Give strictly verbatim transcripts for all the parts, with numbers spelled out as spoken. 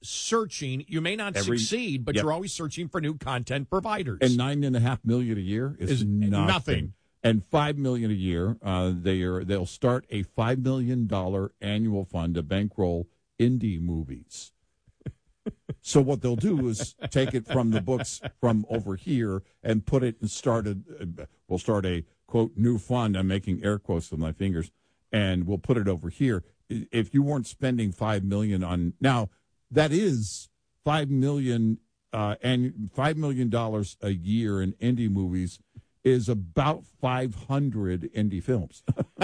searching. You may not Every, succeed, but yep. you're always searching for new content providers. And nine and a half million a year is, is nothing. nothing. And five million a year. Uh, they are they'll start a five million dollar annual fund to bankroll indie movies. So what they'll do is take it from the books from over here and put it and start a, we'll start a, quote, new fund. I'm making air quotes with my fingers. And we'll put it over here. If you weren't spending five million dollars on, now that is five million dollars uh, and five million dollars a year in indie movies is about five hundred indie films.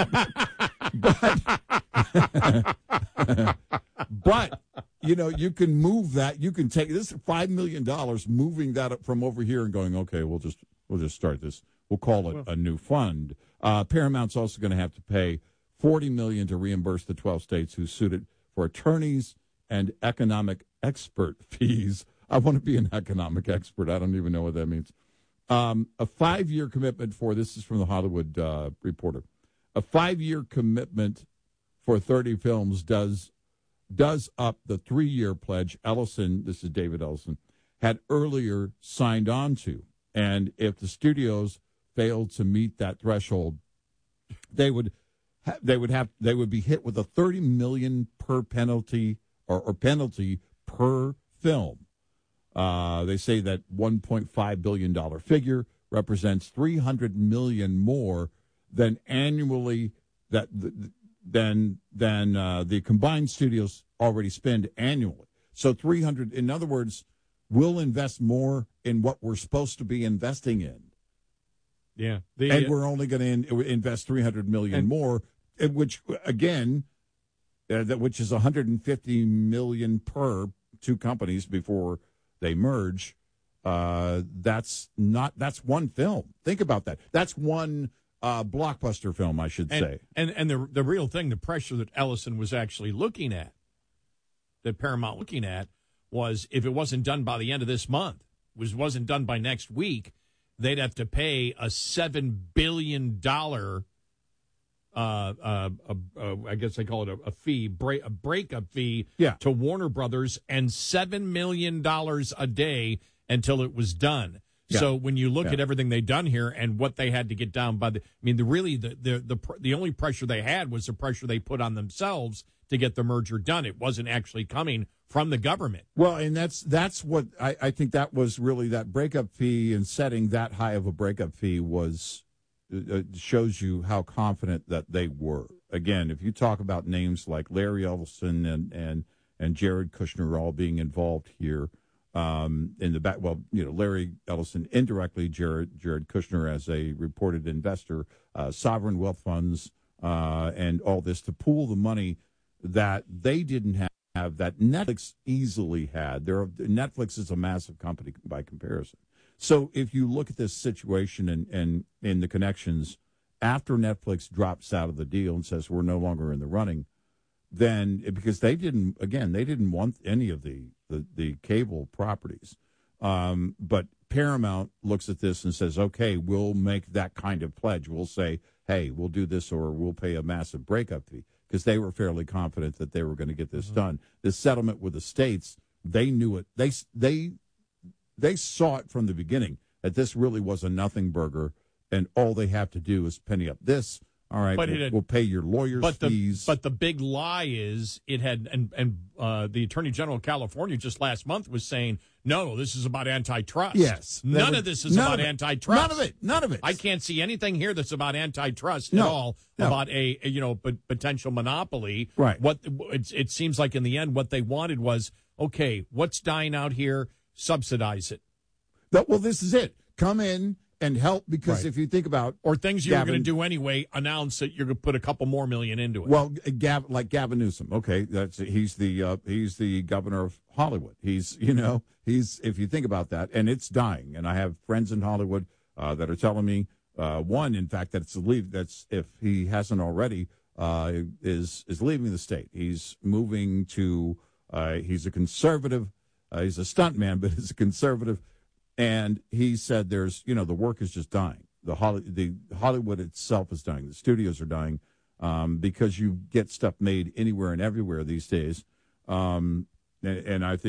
but, but you know, you can move that. You can take this five million dollars, moving that up from over here and going, okay, we'll just we'll just start this. We'll call it a new fund. Uh, Paramount's also going to have to pay forty million dollars to reimburse the twelve states who sued it for attorneys and economic expert fees. I want to be an economic expert. I don't even know what that means. Um, a five-year commitment for, this is from the Hollywood uh, Reporter, a five-year commitment for thirty films does does up the three-year pledge Ellison, this is David Ellison, had earlier signed on to. And if the studios failed to meet that threshold, they would ha- they would have they would be hit with a thirty million dollars per penalty or, or penalty per film. Uh, they say that one point five billion dollars figure represents three hundred million dollars more than annually that than than uh, the combined studios already spend annually. So three hundred, in other words, we'll invest more in what we're supposed to be investing in. Yeah, the, and we're only going to in, invest three hundred million dollars more, which again, uh, that which is one hundred fifty million dollars per two companies before they merge. Uh, that's not. That's one film. Think about that. That's one uh, blockbuster film, I should and, say. And and the the real thing, the pressure that Ellison was actually looking at, that Paramount looking at, was if it wasn't done by the end of this month, was wasn't done by next week, they'd have to pay a seven billion dollar. Uh, uh, uh, uh, I guess they call it a, a fee, break, a breakup fee yeah. to Warner Brothers, and seven million dollars a day until it was done. Yeah. So when you look yeah. at everything they've done here and what they had to get down by the, I mean, the really the, the the the only pressure they had was the pressure they put on themselves to get the merger done. It wasn't actually coming from the government. Well, and that's that's what I, I think that was really that breakup fee, and setting that high of a breakup fee was. It shows you how confident that they were. Again, if you talk about names like Larry Ellison and and, and Jared Kushner all being involved here um, in the back, well, you know, Larry Ellison indirectly, Jared Jared Kushner as a reported investor, uh, sovereign wealth funds, uh, and all this to pool the money that they didn't have, have that Netflix easily had. There, Netflix is a massive company by comparison. So if you look at this situation and, and, and the connections, after Netflix drops out of the deal and says we're no longer in the running, then because they didn't, again, they didn't want any of the, the, the cable properties. Um, but Paramount looks at this and says, okay, we'll make that kind of pledge. We'll say, hey, we'll do this, or we'll pay a massive breakup fee, because they were fairly confident that they were going to get this mm-hmm. done. This settlement with the states, they knew it. They, they, They saw it from the beginning that this really was a nothing burger, and all they have to do is penny up this. All right, we'll, had, we'll pay your lawyers' but the, fees. But the big lie is it had, and and uh, the Attorney General of California just last month was saying, no, this is about antitrust. Yes, none would, of this is about antitrust. None of it. None of it. I can't see anything here that's about antitrust no, at all. No. About a, a you know p- potential monopoly. Right. What it, it seems like in the end, what they wanted was, okay, what's dying out here? Subsidize it. That, well, this is it. Come in and help, because right. if you think about or things you Gavin, were going to do anyway, announce that you're going to put a couple more million into it. Well, Gav, like Gavin Newsom, okay, that's he's the uh, he's the governor of Hollywood. He's you know he's if you think about that, and it's dying. And I have friends in Hollywood uh, that are telling me uh, one, in fact, that's leave. That's if he hasn't already uh, is is leaving the state. He's moving to. Uh, he's a conservative. Uh, he's a stuntman, but he's a conservative. And he said there's, you know, the work is just dying. The, Holly, the Hollywood itself is dying. The studios are dying um, because you get stuff made anywhere and everywhere these days. Um, and, and I think